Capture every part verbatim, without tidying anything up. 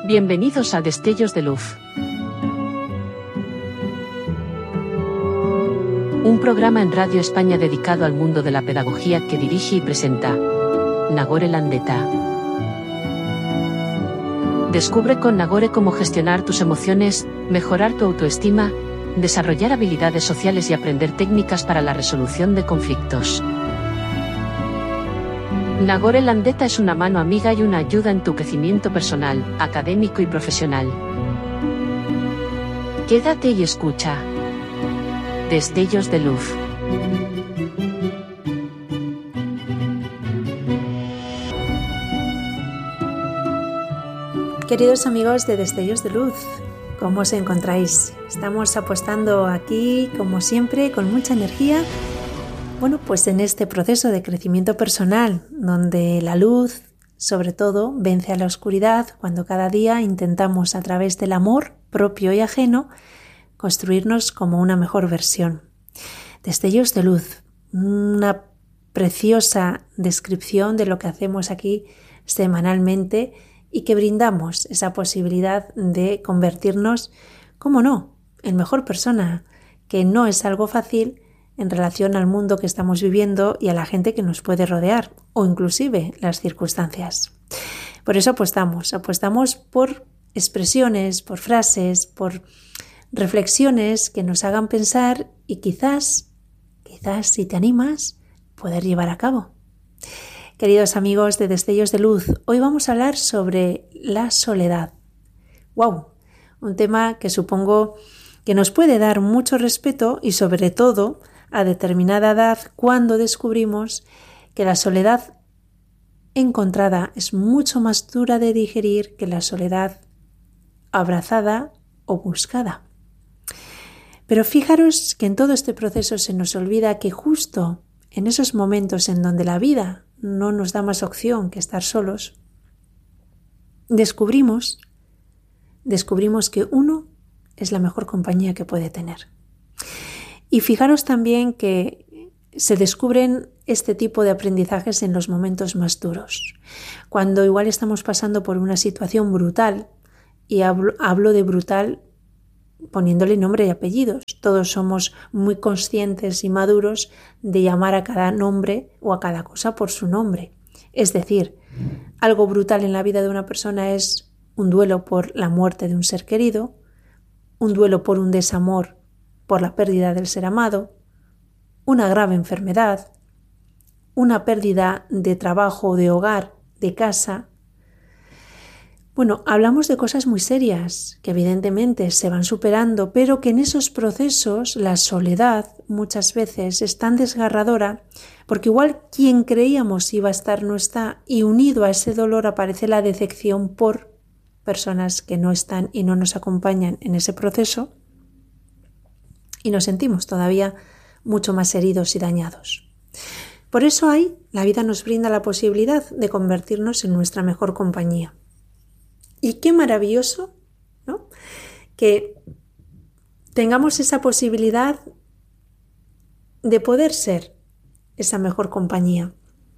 Bienvenidos a Destellos de Luz. Un programa en Radio España dedicado al mundo de la pedagogía que dirige y presenta Nagore Landeta. Descubre con Nagore cómo gestionar tus emociones, mejorar tu autoestima, desarrollar habilidades sociales y aprender técnicas para la resolución de conflictos. Nagore Landeta es una mano amiga y una ayuda en tu crecimiento personal, académico y profesional. Quédate y escucha. Destellos de Luz. Queridos amigos de Destellos de Luz, ¿cómo os encontráis? Estamos apostando aquí, como siempre, con mucha energía. Bueno, pues en este proceso de crecimiento personal, donde la luz, sobre todo, vence a la oscuridad, cuando cada día intentamos, a través del amor propio y ajeno, construirnos como una mejor versión. Destellos de Luz, una preciosa descripción de lo que hacemos aquí semanalmente y que brindamos esa posibilidad de convertirnos, cómo no, en mejor persona, que no es algo fácil en relación al mundo que estamos viviendo y a la gente que nos puede rodear, o inclusive las circunstancias. Por eso apostamos, apostamos por expresiones, por frases, por reflexiones que nos hagan pensar y quizás, quizás si te animas, poder llevar a cabo. Queridos amigos de Destellos de Luz, hoy vamos a hablar sobre la soledad. ¡Wow! Un tema que supongo que nos puede dar mucho respeto y sobre todo a determinada edad cuando descubrimos que la soledad encontrada es mucho más dura de digerir que la soledad abrazada o buscada. Pero fijaros que en todo este proceso se nos olvida que justo en esos momentos en donde la vida no nos da más opción que estar solos, descubrimos, descubrimos que uno es la mejor compañía que puede tener. Y fijaros también que se descubren este tipo de aprendizajes en los momentos más duros. Cuando igual estamos pasando por una situación brutal, y hablo, hablo de brutal poniéndole nombre y apellidos. Todos somos muy conscientes y maduros de llamar a cada nombre o a cada cosa por su nombre. Es decir, algo brutal en la vida de una persona es un duelo por la muerte de un ser querido, un duelo por un desamor, por la pérdida del ser amado, una grave enfermedad, una pérdida de trabajo, de hogar, de casa. Bueno, hablamos de cosas muy serias que evidentemente se van superando, pero que en esos procesos la soledad muchas veces es tan desgarradora porque igual quien creíamos iba a estar no está y unido a ese dolor aparece la decepción por personas que no están y no nos acompañan en ese proceso y nos sentimos todavía mucho más heridos y dañados. Por eso ahí la vida nos brinda la posibilidad de convertirnos en nuestra mejor compañía. Y qué maravilloso, ¿no?, que tengamos esa posibilidad de poder ser esa mejor compañía,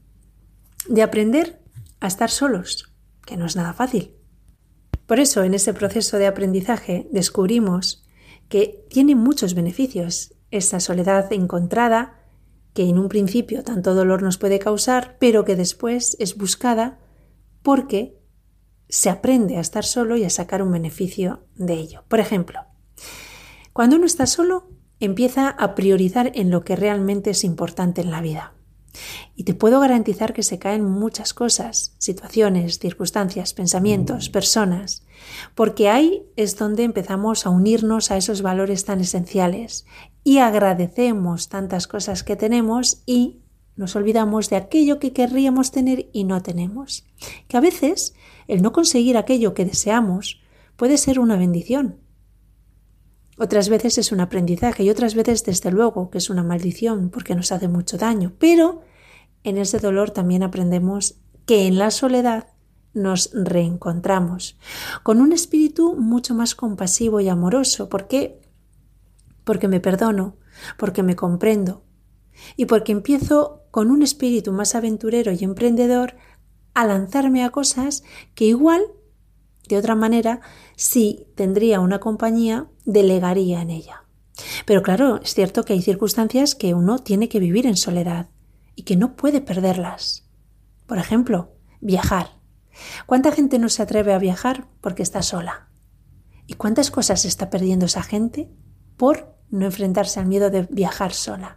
de aprender a estar solos, que no es nada fácil. Por eso en ese proceso de aprendizaje descubrimos que tiene muchos beneficios esa soledad encontrada, que en un principio tanto dolor nos puede causar, pero que después es buscada porque se aprende a estar solo y a sacar un beneficio de ello. Por ejemplo, cuando uno está solo, empieza a priorizar en lo que realmente es importante en la vida. Y te puedo garantizar que se caen muchas cosas, situaciones, circunstancias, pensamientos, personas, porque ahí es donde empezamos a unirnos a esos valores tan esenciales y agradecemos tantas cosas que tenemos y nos olvidamos de aquello que querríamos tener y no tenemos. Que a veces el no conseguir aquello que deseamos puede ser una bendición. Otras veces es un aprendizaje y otras veces, desde luego, que es una maldición porque nos hace mucho daño. Pero en ese dolor también aprendemos que en la soledad nos reencontramos con un espíritu mucho más compasivo y amoroso. ¿Por qué? Porque me perdono, porque me comprendo y porque empiezo con un espíritu más aventurero y emprendedor a lanzarme a cosas que igual De otra manera, si tendría una compañía, delegaría en ella. Pero claro, es cierto que hay circunstancias que uno tiene que vivir en soledad y que no puede perderlas. Por ejemplo, viajar. ¿Cuánta gente no se atreve a viajar porque está sola? ¿Y cuántas cosas está perdiendo esa gente por no enfrentarse al miedo de viajar sola?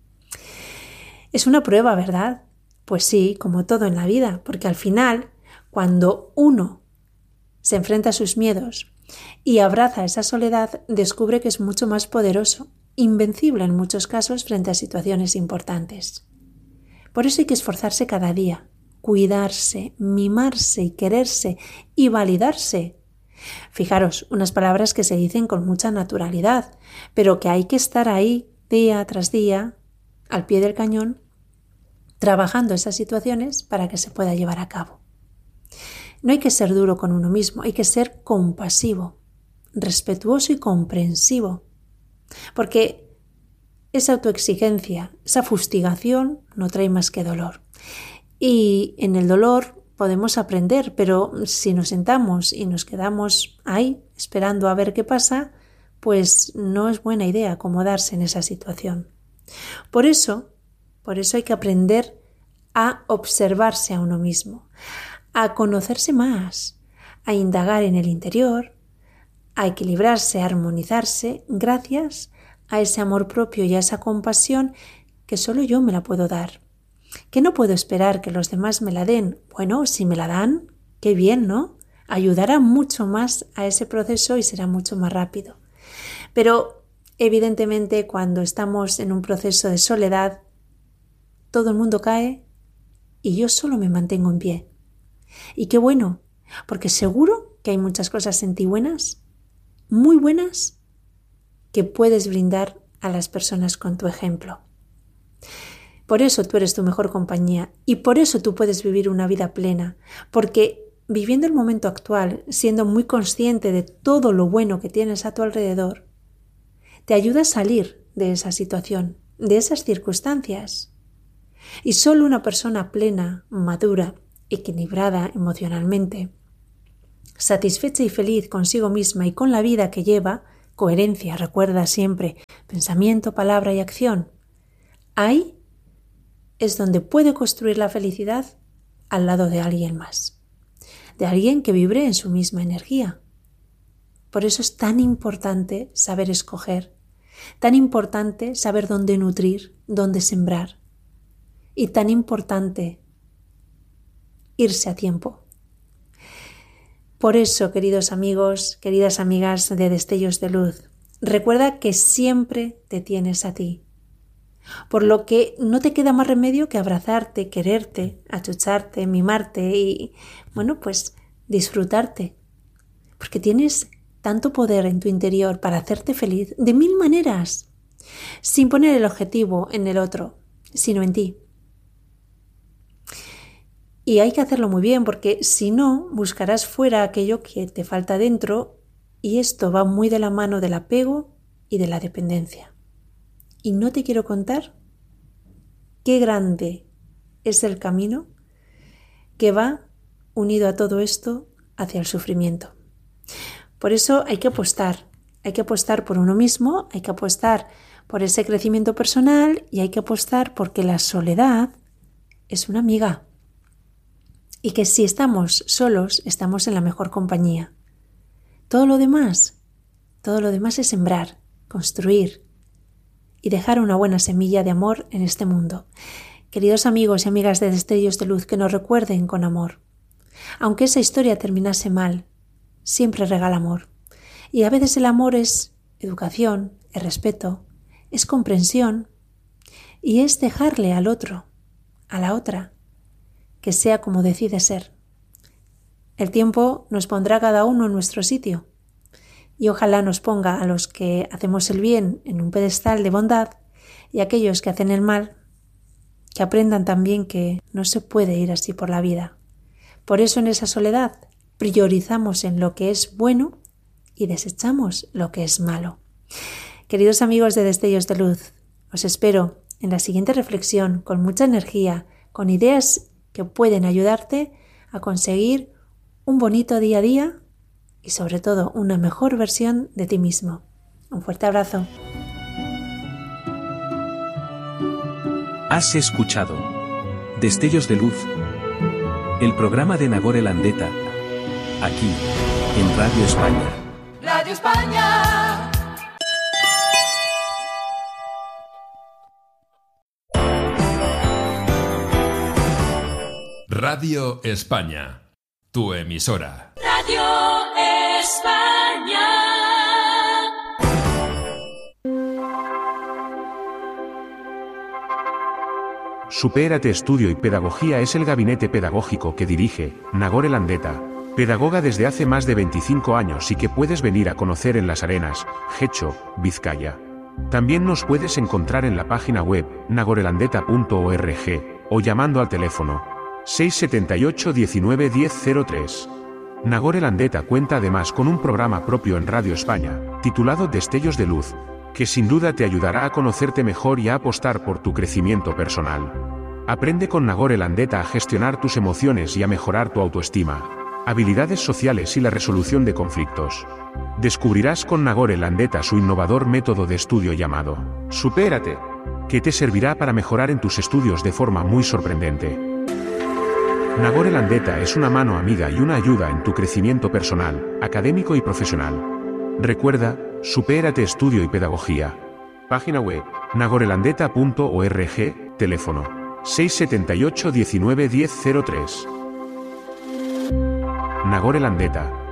Es una prueba, ¿verdad? Pues sí, como todo en la vida, porque al final, cuando uno se enfrenta a sus miedos y abraza esa soledad, descubre que es mucho más poderoso, invencible en muchos casos frente a situaciones importantes. Por eso hay que esforzarse cada día, cuidarse, mimarse y quererse y validarse. Fijaros, unas palabras que se dicen con mucha naturalidad, pero que hay que estar ahí día tras día, al pie del cañón, trabajando esas situaciones para que se pueda llevar a cabo. No hay que ser duro con uno mismo, hay que ser compasivo, respetuoso y comprensivo, porque esa autoexigencia, esa fustigación no trae más que dolor. Y en el dolor podemos aprender, pero si nos sentamos y nos quedamos ahí esperando a ver qué pasa, pues no es buena idea acomodarse en esa situación. Por eso, por eso hay que aprender a observarse a uno mismo, a conocerse más, a indagar en el interior, a equilibrarse, a armonizarse gracias a ese amor propio y a esa compasión que solo yo me la puedo dar. Que no puedo esperar que los demás me la den. Bueno, si me la dan, qué bien, ¿no? Ayudará mucho más a ese proceso y será mucho más rápido. Pero evidentemente cuando estamos en un proceso de soledad, todo el mundo cae y yo solo me mantengo en pie. Y qué bueno, porque seguro que hay muchas cosas en ti buenas, muy buenas, que puedes brindar a las personas con tu ejemplo. Por eso tú eres tu mejor compañía y por eso tú puedes vivir una vida plena, porque viviendo el momento actual, siendo muy consciente de todo lo bueno que tienes a tu alrededor, te ayuda a salir de esa situación, de esas circunstancias. Y solo una persona plena, madura, equilibrada emocionalmente, satisfecha y feliz consigo misma y con la vida que lleva, coherencia, recuerda siempre, pensamiento, palabra y acción, ahí es donde puede construir la felicidad al lado de alguien más, de alguien que vibre en su misma energía. Por eso es tan importante saber escoger, tan importante saber dónde nutrir, dónde sembrar, y tan importante irse a tiempo. Por eso, queridos amigos, queridas amigas de Destellos de Luz, recuerda que siempre te tienes a ti, por lo que no te queda más remedio que abrazarte, quererte, achucharte, mimarte y, bueno, pues disfrutarte, porque tienes tanto poder en tu interior para hacerte feliz de mil maneras, sin poner el objetivo en el otro, sino en ti. Y hay que hacerlo muy bien porque si no, buscarás fuera aquello que te falta dentro y esto va muy de la mano del apego y de la dependencia. Y no te quiero contar qué grande es el camino que va unido a todo esto hacia el sufrimiento. Por eso hay que apostar, hay que apostar por uno mismo, hay que apostar por ese crecimiento personal y hay que apostar porque la soledad es una amiga. Y que si estamos solos, estamos en la mejor compañía. Todo lo demás, todo lo demás es sembrar, construir y dejar una buena semilla de amor en este mundo. Queridos amigos y amigas de Destellos de Luz, que nos recuerden con amor. Aunque esa historia terminase mal, siempre regala amor. Y a veces el amor es educación, es respeto, es comprensión y es dejarle al otro, a la otra, que sea como decide ser. El tiempo nos pondrá cada uno en nuestro sitio y ojalá nos ponga a los que hacemos el bien en un pedestal de bondad y a aquellos que hacen el mal que aprendan también que no se puede ir así por la vida. Por eso en esa soledad priorizamos en lo que es bueno y desechamos lo que es malo. Queridos amigos de Destellos de Luz, os espero en la siguiente reflexión con mucha energía, con ideas que pueden ayudarte a conseguir un bonito día a día y sobre todo una mejor versión de ti mismo. Un fuerte abrazo. Has escuchado Destellos de Luz, el programa de Nagore Landeta, aquí, en Radio España. Radio España. Radio España, tu emisora. Radio España. Supérate Estudio y Pedagogía es el gabinete pedagógico que dirige Nagore Landeta, pedagoga desde hace más de veinticinco años y que puedes venir a conocer en Las Arenas, Getxo, Vizcaya. También nos puedes encontrar en la página web nagorelandeta punto org o llamando al teléfono seis siete ocho, diecinueve, diez, cero tres. Nagore Landeta cuenta además con un programa propio en Radio España, titulado Destellos de Luz, que sin duda te ayudará a conocerte mejor y a apostar por tu crecimiento personal. Aprende con Nagore Landeta a gestionar tus emociones y a mejorar tu autoestima, habilidades sociales y la resolución de conflictos. Descubrirás con Nagore Landeta su innovador método de estudio llamado Supérate, que te servirá para mejorar en tus estudios de forma muy sorprendente. Nagore Landeta es una mano amiga y una ayuda en tu crecimiento personal, académico y profesional. Recuerda, Supérate Estudio y Pedagogía. Página web, nagorelandeta punto org, teléfono seis siete ocho, diecinueve, diez, cero tres. Nagore Landeta.